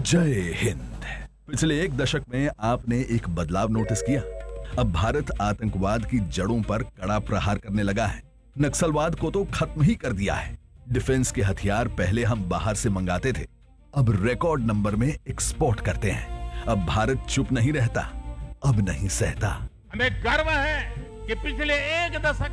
जय हिंद। पिछले एक दशक में आपने एक बदलाव नोटिस किया। अब भारत आतंकवाद की जड़ों पर कड़ा प्रहार करने लगा है। नक्सलवाद को तो खत्म ही कर दिया है। डिफेंस के हथियार पहले हम बाहर से मंगाते थे, अब रिकॉर्ड नंबर में एक्सपोर्ट करते हैं। अब भारत चुप नहीं रहता, अब नहीं सहता। हमें गर्व है कि पिछले एक दशक